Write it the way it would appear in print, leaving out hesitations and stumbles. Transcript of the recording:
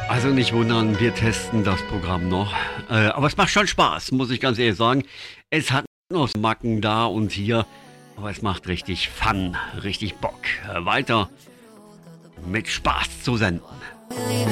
Also nicht wundern, wir testen das Programm noch. Aber es macht schon Spaß, muss ich ganz ehrlich sagen. Es hat noch Macken da und hier, aber es macht richtig Fun, richtig Bock. Weiter mit Spaß zu senden.